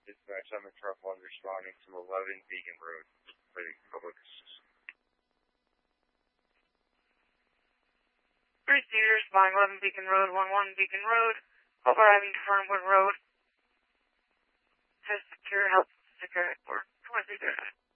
Dispatch, I'm in truck 1 responding to 11 Beacon Road for the public assistance. Receiver responding 11 Beacon Road, 11 Beacon Road. Arriving to Fernwood Road. Has secure help, secure or 23rd.